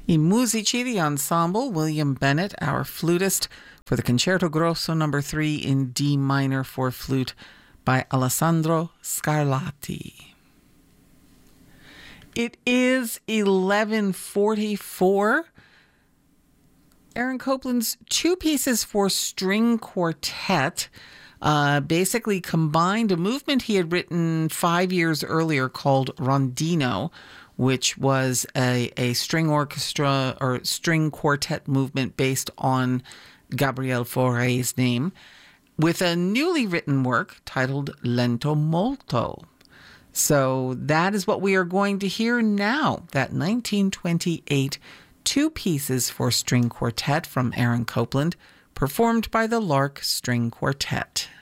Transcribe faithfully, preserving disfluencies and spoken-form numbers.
I Musici, the ensemble, William Bennett, our flutist, for the Concerto Grosso number three in D minor for flute by Alessandro Scarlatti. It is eleven forty-four. Aaron Copland's two pieces for string quartet uh, basically combined a movement he had written five years earlier called Rondino, which was a, a string orchestra or string quartet movement based on Gabriel Fauré's name, with a newly written work titled Lento Molto. So that is what we are going to hear now, that nineteen twenty-eight two pieces for string quartet from Aaron Copland, performed by the Lark String Quartet.